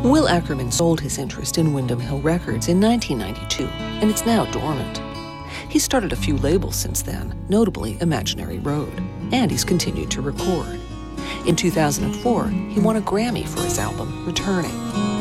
Will Ackerman sold his interest in Windham Hill Records in 1992, and it's now dormant. He's started a few labels since then, notably Imaginary Road, and he's continued to record. In 2004, he won a Grammy for his album, Returning.